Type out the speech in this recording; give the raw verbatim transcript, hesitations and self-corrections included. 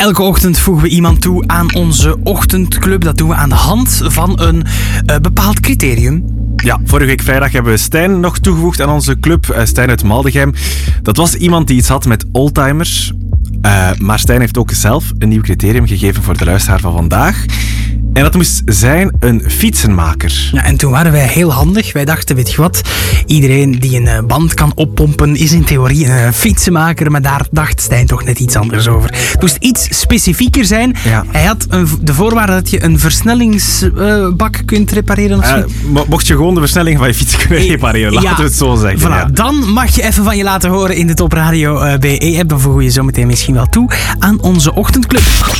Elke ochtend voegen we iemand toe aan onze ochtendclub. Dat doen we aan de hand van een uh, bepaald criterium. Ja, vorige week vrijdag hebben we Stijn nog toegevoegd aan onze club. Uh, Stijn uit Maldegem. Dat was iemand die iets had met oldtimers. Uh, maar Stijn heeft ook zelf een nieuw criterium gegeven voor de luisteraar van vandaag. En dat moest zijn een fietsenmaker. Ja, en toen waren wij heel handig. Wij dachten, weet je wat, iedereen die een uh, band kan oppompen is in theorie een uh, fietsenmaker. Maar daar dacht Stijn toch net iets anders over. Het moest iets specifieker zijn. Ja. Hij had een, de voorwaarde dat je een versnellingsbak uh, kunt repareren. Of uh, mo- mocht je gewoon de versnelling van je fiets kunnen repareren, laten ja. we het zo zeggen. Voilà, ja. Dan mag je even van je laten horen in de Top Radio uh, B E-app. Dan voegen we je zo meteen misschien wel toe aan onze ochtendclub.